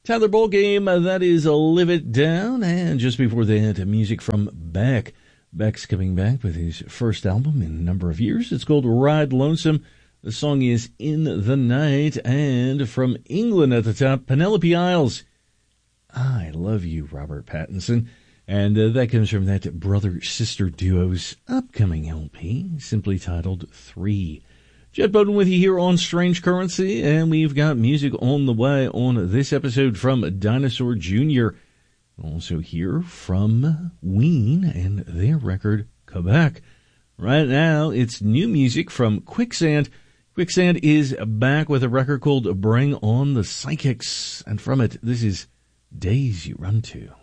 Tyler Ballgame, that is Live It Down. And just before that, music from Beck. Beck's coming back with his first album in a number of years. It's called Ride Lonesome. The song is In the Night. And from England at the top, Penelope Isles. I Love You, Robert Pattinson. And that comes from that brother-sister duo's upcoming LP, simply titled 3. Jet Bowden with you here on Strange Currency, and we've got music on the way on this episode from Dinosaur Jr. Also hear from Ween and their record, Quebec. Right now, it's new music from Quicksand. Quicksand is back with a record called Bring on the Psychics, and from it, this is Days You Run To.